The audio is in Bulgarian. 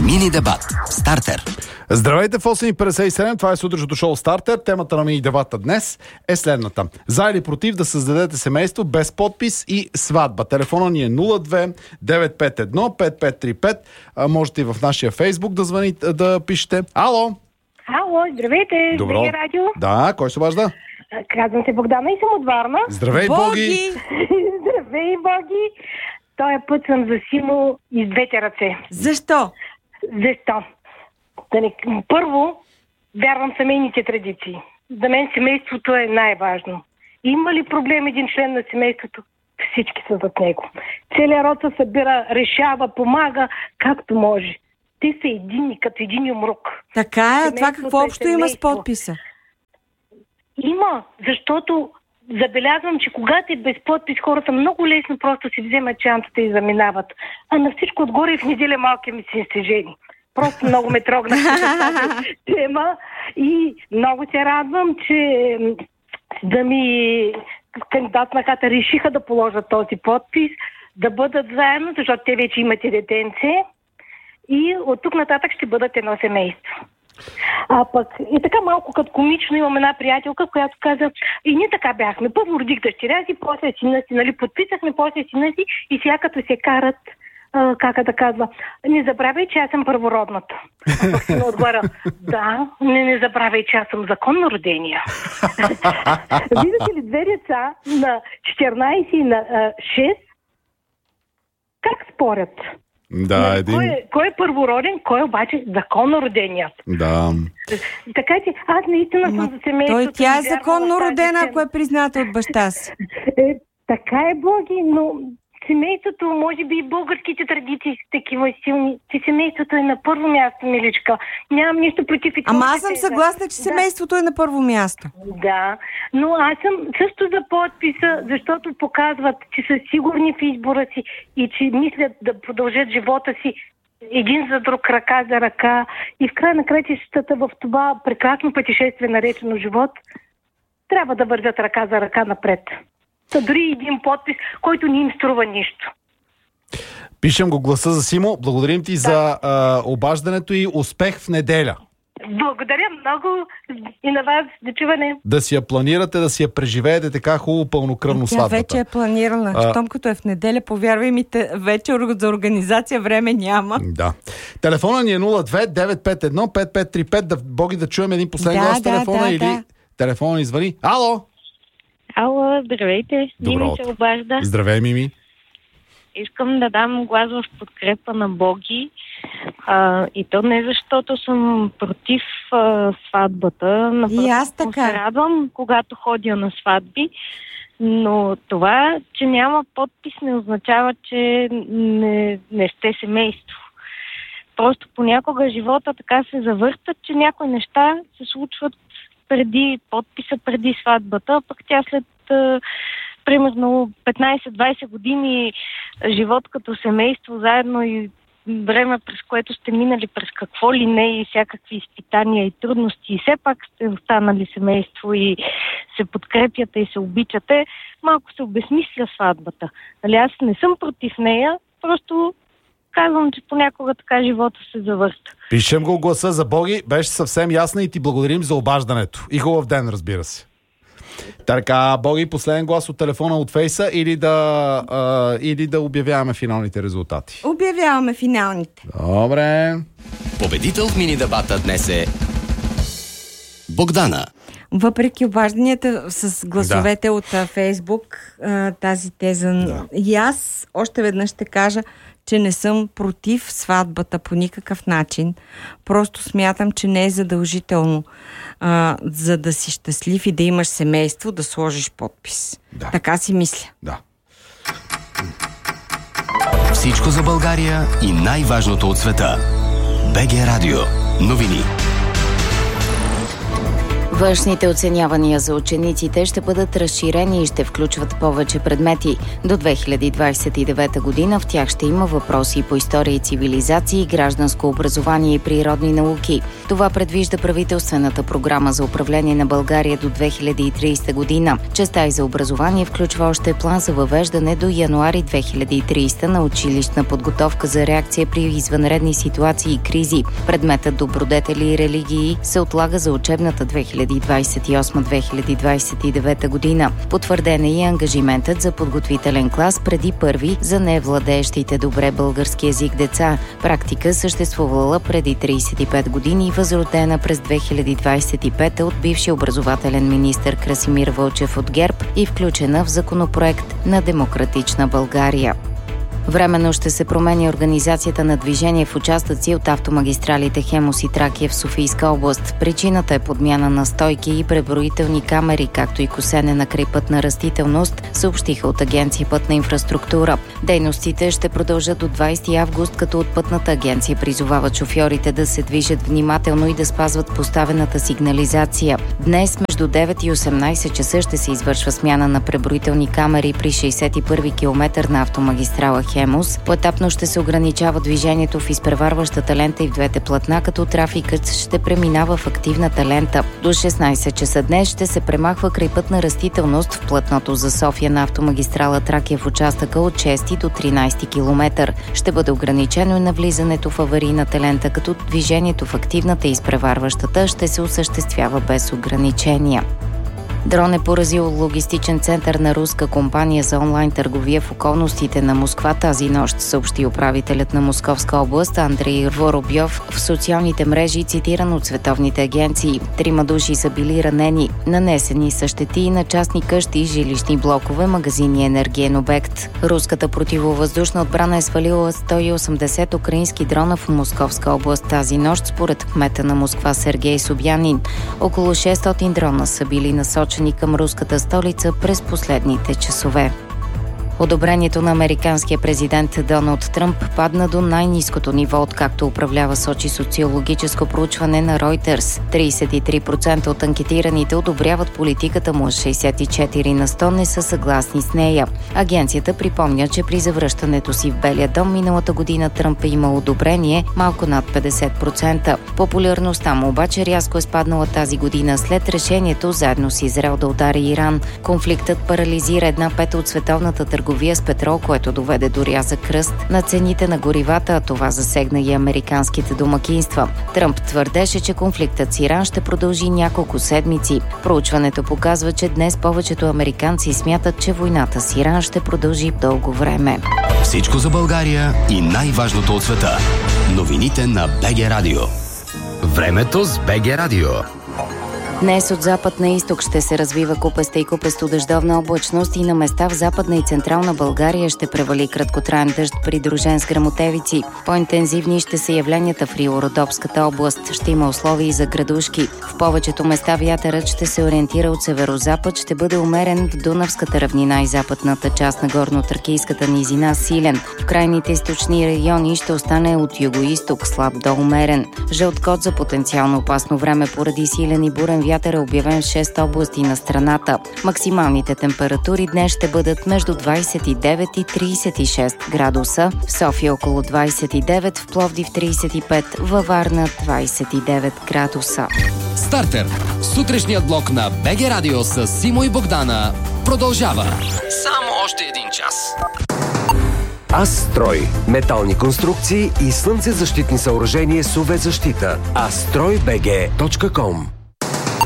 Мини дебат. Стартер. Здравейте в 8:57, това е сутрешното шоу Стартер. Темата на мини дебата днес е следната. За или против да създадете семейство без подпис и сватба. Телефона ни е 02-951-5535. Можете и в нашия Фейсбук да звоните, да пишете. Ало! Ало, здравейте! Добро. БГ Радио. Да, кой се обажда? Казвам се Богдана и съм от Варна. Здравей, Боги! Здравей, Боги! Тоя път съм за Симо и с двете ръце. Защо? Защо? Първо, вярвам в семейните традиции. За мен семейството е най-важно. Има ли проблем един член на семейството? Всички са зад него. Целият род се събира, решава, помага, както може. Те са единни, като един юмрук. Така е, това какво общо има с подписа? Има, защото забелязвам, че когато е без подпис, хората много лесно просто си вземат чантата и заминават. А на всичко отгоре в неделя малки ми се жени. Просто много ме трогна тази тема и много се радвам, че да ми кандидатнахата решиха да положат този подпис, да бъдат заедно, защото те вече имате детенце и от тук нататък ще бъдат едно семейство. А пък и така малко като комично имам една приятелка, която каза, и ние така бяхме. Първо родих дъщеря си, после сина си, нали, подписахме, после сина си и сега като се карат, как да казва, не забравяй, че аз съм първородната. А пък сина отгоре, да, не забравяй, че аз съм законно родения. Виждате ли две деца на 14 и на 6, как спорят? Да, един... Кой е първороден, кой обаче законно роденият? Да. Така че аз наистина съм за семейството. Тя е законно родена, ако е призната от баща си. Така е, Боги, но семейството, може би и българските традиции са такива силни, че семейството е на първо място, миличка. Нямам нищо против и това. Ама аз съм съгласна, че семейството е на първо място. Да, но аз съм също за подписа, защото показват, че са сигурни в избора си и че мислят да продължат живота си един за друг, ръка за ръка. И в края на краищата в това прекрасно пътешествие, наречено живот, трябва да вървят ръка за ръка напред. Та дори един подпис, който не им струва нищо. Пишем го гласа за Симо. Благодарим ти за обаждането и успех в неделя. Благодаря много и на вас. До чуване. Да си я планирате, да си я преживеете така хубаво пълнокръвно сватбата. Тя вече е планирала. Щом като е в неделя, повярвай ми, вече за организация време няма. Да. Телефона ни е 02-951-5535. Боги, да чуем един последен глас телефона или телефона ни звъни. Ало! Ало, здравейте. Мими се обажда. Здравей, Мими. Искам да дам глас в подкрепа на Боги. И то не защото съм против сватбата. И аз така. Се радвам, когато ходя на сватби. Но това, че няма подпис, не означава, че не сте семейство. Просто понякога живота така се завърта, че някои неща се случват преди подписа, преди сватбата, пък тя след примерно 15-20 години живот като семейство заедно и време, през което сте минали през какво ли не и всякакви изпитания и трудности и все пак сте останали семейство и се подкрепяте и се обичате, малко се обезмисля сватбата. Нали, аз не съм против нея, просто казвам, че понякога така живота се завърта. Пишем го гласа за Боги. Беше съвсем ясна и ти благодарим за обаждането. И хубав ден, разбира се. Така, Боги, последен глас от телефона от Фейса или да обявяваме финалните резултати? Обявяваме финалните. Добре. Победител в мини дебата днес е Богдана. Въпреки обажданията с гласовете от Фейсбук, тази теза. И аз още веднъж ще кажа, че не съм против сватбата по никакъв начин. Просто смятам, че не е задължително за да си щастлив и да имаш семейство, да сложиш подпис. Да. Така си мисля. Да. Всичко за България и най-важното от света. БГ Радио. Новини. Външните оценявания за учениците ще бъдат разширени и ще включват повече предмети. До 2029 година в тях ще има въпроси по история и цивилизации, гражданско образование и природни науки. Това предвижда правителствената програма за управление на България до 2030 година. Частта и за образование включва още план за въвеждане до януари 2030 на училищна подготовка за реакция при извънредни ситуации и кризи. Предметът добродетели и религии се отлага за учебната 2028-2029 година. Потвърден е и ангажиментът за подготвителен клас преди първи за невладеещите добре български език деца. Практика съществувала преди 35 години и възродена през 2025 от бившия образователен министър Красимир Вълчев от ГЕРБ и включена в законопроект на Демократична България. Временно ще се промени организацията на движение в участъци от автомагистралите Хемус и Тракия в Софийска област. Причината е подмяна на стойки и преброителни камери, както и косене на крайпътна растителност, съобщиха от Агенция Пътна инфраструктура. Дейностите ще продължат до 20 август, като от Пътната агенция призовават шофьорите да се движат внимателно и да спазват поставената сигнализация. Днес между 9 и 18 часа ще се извършва смяна на преброителни камери при 61-ви километър на автомагистрала Хемус. Поетапно ще се ограничава движението в изпреварващата лента и в двете платна, като трафикът ще преминава в активната лента. До 16 часа днес ще се премахва крайпътна растителност в платното за София на автомагистрала Тракия в участъка от 6 до 13 километър. Ще бъде ограничено и навлизането в аварийната лента, като движението в активната и изпреварващата ще се осъществява без ограничения. Дрон е поразил логистичен център на руска компания за онлайн търговия в околностите на Москва тази нощ, съобщи управителят на Московска област Андрей Воробьов в социалните мрежи, цитиран от световните агенции. 3 души са били ранени. Нанесени са щети на частни къщи, жилищни блокове, магазини и енергиен обект. Руската противовъздушна отбрана е свалила 180 украински дрона в Московска област тази нощ, според кмета на Москва Сергей Собянин. Около 600 дрона са били насочени към руската столица през последните часове. Одобрението на американския президент Доналд Тръмп падна до най-ниското ниво, откакто управлява, сочи социологическо проучване на Reuters. 33% от анкетираните одобряват политиката му, 64 на 100 не са съгласни с нея. Агенцията припомня, че при завръщането си в Белия дом миналата година Тръмп е имал одобрение малко над 50%. Популярността му обаче рязко е спаднала тази година след решението заедно с Израел да удари Иран. Конфликтът парализира 1/5 от световната търговия с петрол, което доведе до рязък ръст на цените на горивата, а това засегна и американските домакинства. Тръмп твърдеше, че конфликтът с Иран ще продължи няколко седмици. Проучването показва, че днес повечето американци смятат, че войната с Иран ще продължи дълго време. Всичко за България и най-важното от света. Новините на БГ Радио. Времето с БГ Радио. Днес от запад на изток ще се развива купеста и купесто-дъждовна облачност и на места в Западна и Централна България ще превали краткотраен дъжд, придружен с гръмотевици. По-интензивни ще са явленията в Рило-Родопската област. Ще има условия и за градушки. В повечето места вятърът ще се ориентира от северозапад, ще бъде умерен в Дунавската равнина и западната част на горно-тракийската низина силен. В крайните източни райони ще остане от юго-изток слаб до умерен. Жълт код за потенциално опасно време поради силен и бурен вятър е обявен в 6 области на страната. Максималните температури днес ще бъдат между 29 и 36 градуса. В София около 29, в Пловдив 35, във Варна 29 градуса. Стартер. Сутрешният блок на БГ Радио с Симо и Богдана продължава. Само още един час. Астрой. Метални конструкции и слънцезащитни съоръжения с UV защита. astroybg.com